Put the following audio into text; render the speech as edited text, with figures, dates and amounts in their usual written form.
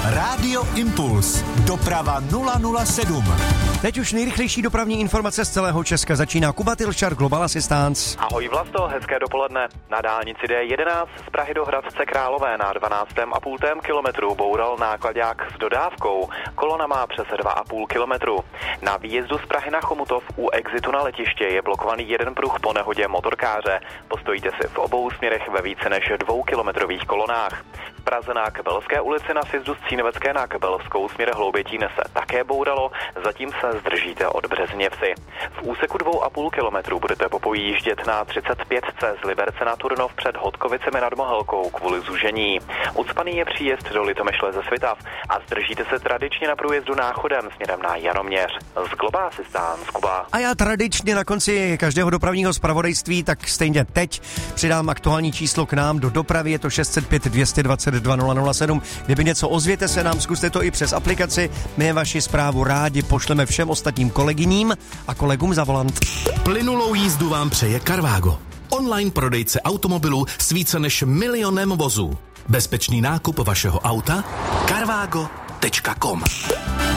Rádio Impuls. Doprava 007. Teď už nejrychlejší dopravní informace z celého Česka začíná Kuba Tilšar, Global Assistance. Ahoj Vlasto, hezké dopoledne. Na dálnici D11 z Prahy do Hradce Králové na 12,5 kilometru boural náklaďák s dodávkou. Kolona má přes 2,5 kilometru. Na výjezdu z Prahy na Chomutov u exitu na letiště je blokovaný jeden pruh po nehodě motorkáře. Postojíte si v obou směrech ve více než 2kilometrových kolonách. V Praze na Kebelské ulici na sjezdu z Cínovecké na Kebelskou směr Hloubětín se také bouralo, zatím se zdržíte od Březněvsi. V úseku 2,5 kilometru budete popojíždět na 35C z Liberce na Turnov před Hodkovicemi nad Mohelkou kvůli zužení. Ucpaný je příjezd do Litomyšle ze Svitav a zdržíte se tradičně na průjezdu Náchodem směrem na Janoměř. Z Global Assistance, Kuba. A já tradičně na konci každého dopravního zpravodajství, tak stejně teď přidám aktuální číslo k nám do dopravy, je to 605 222 007. Kdyby něco, ozvěte se nám, zkuste to i přes aplikaci. My vaši zprávu rádi pošleme všem ostatním kolegyním a kolegům za volant. Plynulou jízdu vám přeje Carvago. Online prodejce automobilů s více než 1 milionem vozů. Bezpečný nákup vašeho auta? Carvago.com